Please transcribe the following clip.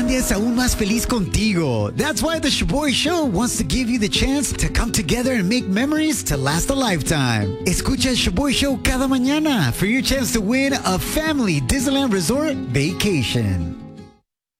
familia es aún más feliz contigo. That's why the Shaboy Show wants to give you the chance to come together and make memories to last a lifetime. Escucha el Shaboy Show cada mañana for your chance to win a family Disneyland Resort vacation.